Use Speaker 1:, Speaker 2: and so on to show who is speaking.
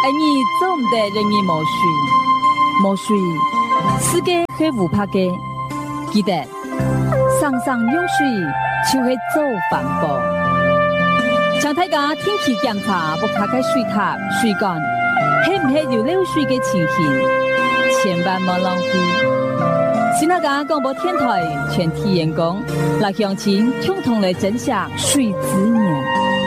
Speaker 1: 而你总得人你无水，世界是无拍的，记得上用水就是做环保。请大家定期检查木卡的水塔、水管，是不是有漏水的情形？千万莫浪费。新加坡广播电台全体员工来乡亲共同来珍惜水资源。